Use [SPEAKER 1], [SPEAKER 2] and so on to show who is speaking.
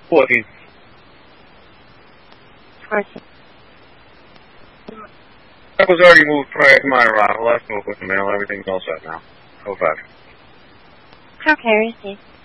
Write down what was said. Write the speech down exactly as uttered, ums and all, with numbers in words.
[SPEAKER 1] fourteen.
[SPEAKER 2] fourteen.
[SPEAKER 1] That was already moved prior to my arrival. I spoke with the mail. Everything's all set now. Oh five.
[SPEAKER 2] Okay, received.